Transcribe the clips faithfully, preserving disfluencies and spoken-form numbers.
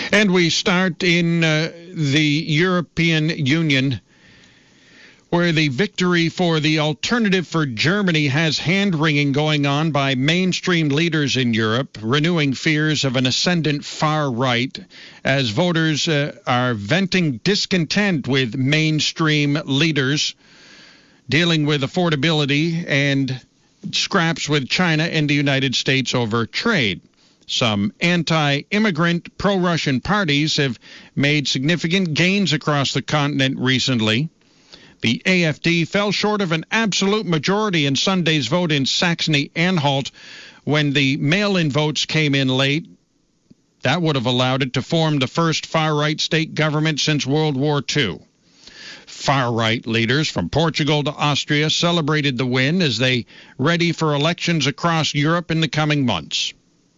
And we start in uh, the European Union, where the victory for the Alternative for Germany has hand-wringing going on by mainstream leaders in Europe, renewing fears of an ascendant far right as voters uh, are venting discontent with mainstream leaders dealing with affordability and scraps with China and the United States over trade. Some anti-immigrant, pro-Russian parties have made significant gains across the continent recently. The A F D fell short of an absolute majority in Sunday's vote in Saxony-Anhalt when the mail-in votes came in late. That would have allowed it to form the first far-right state government since World War Two. Far-right leaders from Portugal to Austria celebrated the win as they ready for elections across Europe in the coming months.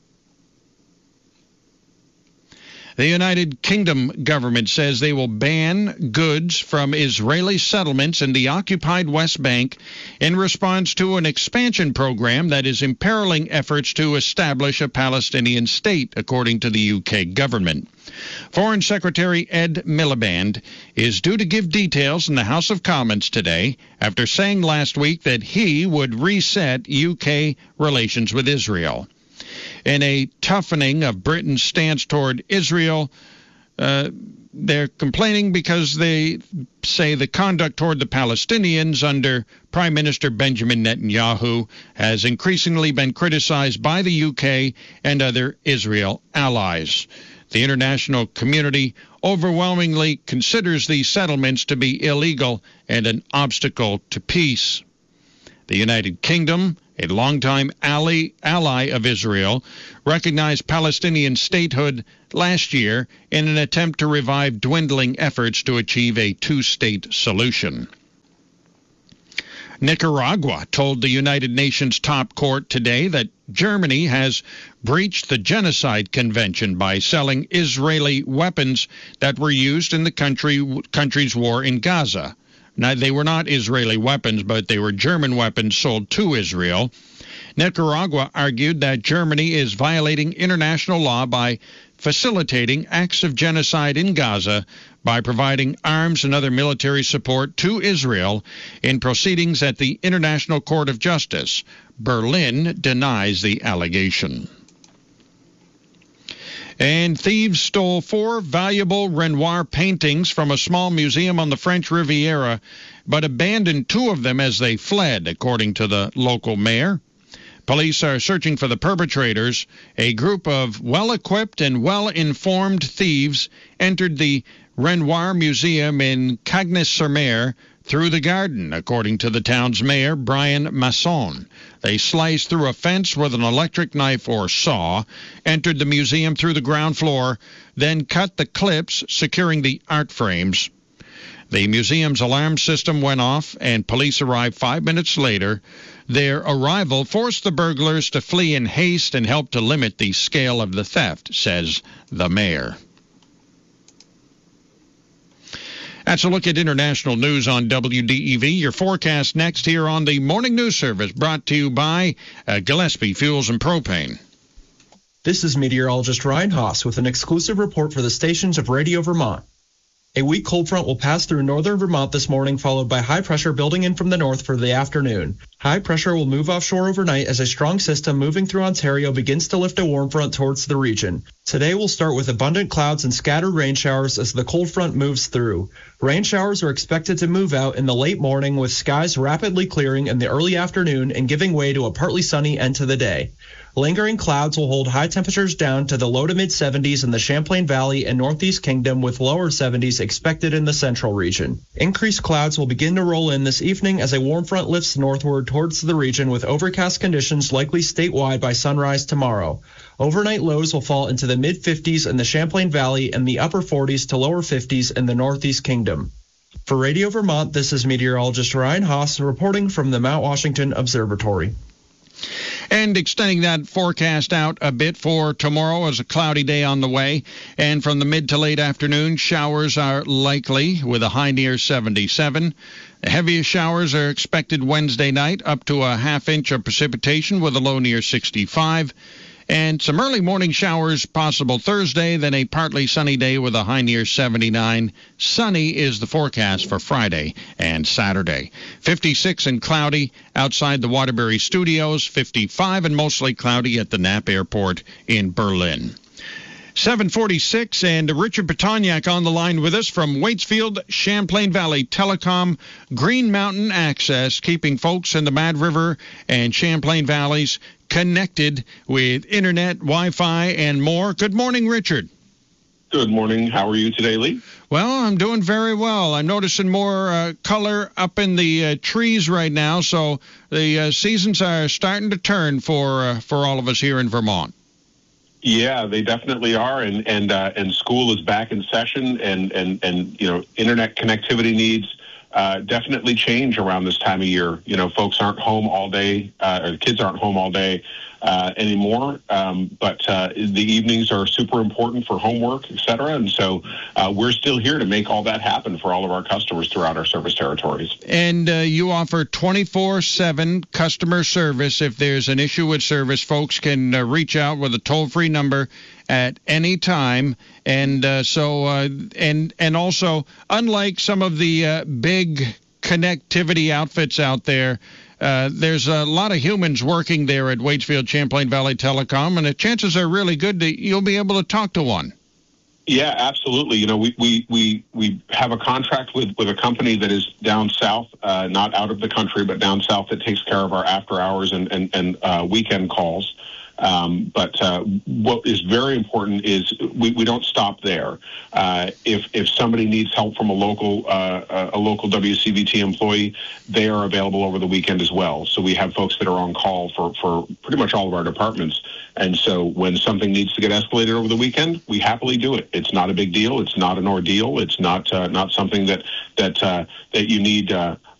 The United Kingdom government says they will ban goods from Israeli settlements in the occupied West Bank in response to an expansion program that is imperiling efforts to establish a Palestinian state, according to the U K government. Foreign Secretary Ed Miliband is due to give details in the House of Commons today after saying last week that he would reset U K relations with Israel. In a toughening of Britain's stance toward Israel, uh, they're complaining because they say the conduct toward the Palestinians under Prime Minister Benjamin Netanyahu has increasingly been criticized by the U K and other Israel allies. The international community overwhelmingly considers these settlements to be illegal and an obstacle to peace. The United Kingdom, a longtime ally, ally of Israel, recognized Palestinian statehood last year in an attempt to revive dwindling efforts to achieve a two-state solution. Nicaragua told the United Nations top court today that Germany has breached the Genocide Convention by selling Israeli weapons that were used in the country, country's war in Gaza. Now, they were not Israeli weapons, but they were German weapons sold to Israel. Nicaragua argued that Germany is violating international law by facilitating acts of genocide in Gaza by providing arms and other military support to Israel in proceedings at the International Court of Justice. Berlin denies the allegation. And thieves stole four valuable Renoir paintings from a small museum on the French Riviera, but abandoned two of them as they fled, according to the local mayor. Police are searching for the perpetrators. A group of well-equipped and well-informed thieves entered the Renoir Museum in Cagnes-sur-Mer through the garden, according to the town's mayor, Brian Masson. They sliced through a fence with an electric knife or saw, entered the museum through the ground floor, then cut the clips securing the art frames. The museum's alarm system went off, and police arrived five minutes later. Their arrival forced the burglars to flee in haste and helped to limit the scale of the theft, says the mayor. That's a look at international news on W D E V. Your forecast next here on the Morning News Service, brought to you by uh, Gillespie Fuels and Propane. This is meteorologist Ryan Haas with an exclusive report for the stations of Radio Vermont. A weak cold front will pass through northern Vermont this morning, followed by high pressure building in from the north for the afternoon. High pressure will move offshore overnight as a strong system moving through Ontario begins to lift a warm front towards the region. Today will start with abundant clouds and scattered rain showers as the cold front moves through. Rain showers are expected to move out in the late morning, with skies rapidly clearing in the early afternoon and giving way to a partly sunny end to the day. Lingering clouds will hold high temperatures down to the low to mid seventies in the Champlain Valley and Northeast Kingdom, with lower seventies expected in the central region. Increased clouds will begin to roll in this evening as a warm front lifts northward towards the region, with overcast conditions likely statewide by sunrise tomorrow. Overnight lows will fall into the mid fifties in the Champlain Valley and the upper forties to lower fifties in the Northeast Kingdom. For Radio Vermont, this is meteorologist Ryan Haas reporting from the Mount Washington Observatory. And extending that forecast out a bit for tomorrow as a cloudy day on the way. And from the mid to late afternoon, showers are likely with a high near seventy-seven. The heaviest showers are expected Wednesday night, up to a half inch of precipitation with a low near sixty-five. And some early morning showers possible Thursday, then a partly sunny day with a high near seventy-nine. Sunny is the forecast for Friday and Saturday. fifty-six and cloudy outside the Waterbury Studios, fifty-five and mostly cloudy at the Knapp Airport in Berlin. seven forty-six, and Richard Petoniak on the line with us from Waitsfield, Champlain Valley Telecom, Green Mountain Access, keeping folks in the Mad River and Champlain Valleys connected with internet, Wi-Fi, and more. Good morning, Richard. Good morning. How are you today, Lee? Well, I'm doing very well. I'm noticing more uh, color up in the uh, trees right now, so the uh, seasons are starting to turn for uh, for all of us here in Vermont. Yeah, they definitely are, and and uh, and school is back in session, and and and you know, internet connectivity needs uh, definitely change around this time of year. You know, folks aren't home all day, uh, or kids aren't home all day uh, anymore. Um, but uh, the evenings are super important for homework, et cetera. And so uh, we're still here to make all that happen for all of our customers throughout our service territories. And uh, you offer twenty-four seven customer service. If there's an issue with service, folks can uh, reach out with a toll-free number at any time. And uh, so, uh, and and also, unlike some of the uh, big connectivity outfits out there, uh, there's a lot of humans working there at Waitsfield Champlain Valley Telecom, and the chances are really good that you'll be able to talk to one. Yeah, absolutely. You know, we we we, we have a contract with, with a company that is down south, uh, not out of the country, but down south, that takes care of our after hours and and, and uh, weekend calls. Um, but uh, what is very important is we, we don't stop there. Uh, if if somebody needs help from a local uh, a local W C V T employee, they are available over the weekend as well. So we have folks that are on call for, for pretty much all of our departments. And so when something needs to get escalated over the weekend, we happily do it. It's not a big deal. It's not an ordeal. It's not uh, not something that that uh, that you need Uh,